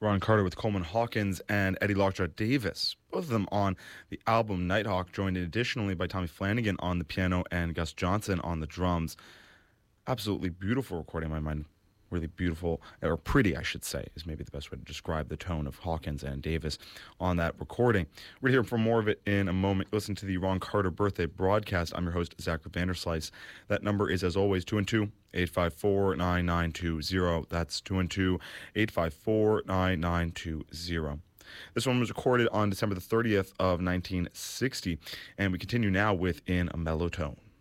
Ron Carter with Coleman Hawkins and Eddie Lockjaw Davis, both of them on the album Nighthawk, joined additionally by Tommy Flanagan on the piano and Gus Johnson on the drums. Absolutely beautiful recording in my mind. Really beautiful, or pretty, I should say, is maybe the best way to describe the tone of Hawkins and Davis on that recording. We're going to hear from more of it in a moment. Listen to the Ron Carter birthday broadcast. I'm your host, Zachary Vanderslice. That number is, as always, 212-854-9920. That's 212-854-9920. This one was recorded on December the 30th of 1960, and we continue now with In a Mellow Tone.